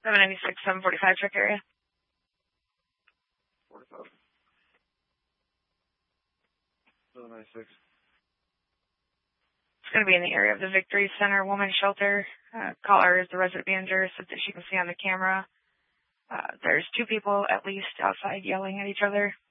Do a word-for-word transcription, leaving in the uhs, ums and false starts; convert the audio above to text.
seven ninety-six, seven forty-five truck area. forty-five. seven ninety-six. It's going to be in the area of the Victory Center Women's Shelter. Uh, caller is the resident manager, so that she can see on the camera. Uh, there's two people at least outside yelling at each other.